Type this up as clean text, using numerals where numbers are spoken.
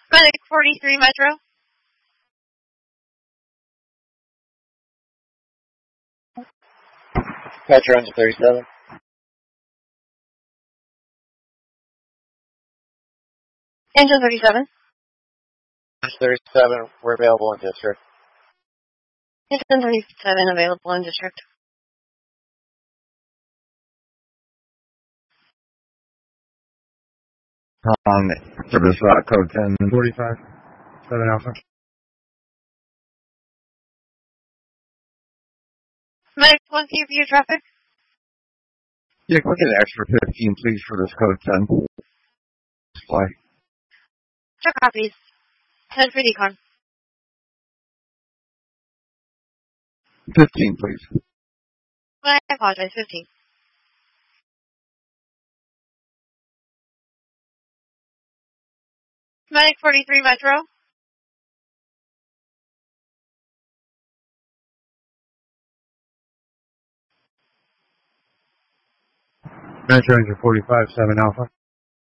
Medic 43 Metro. Metro Engine 37. Engine 37. Engine 37, we're available in district. Engine 37 available in district. Service code 1045, 7 Alpha. Medic 1 view traffic. Yeah, click an extra 15, please, for this code 10. Display. Check copies. 10 for decon. 15, please. I apologize, 15. Medic 43 Metro. Metro Engine 45, 7 Alpha.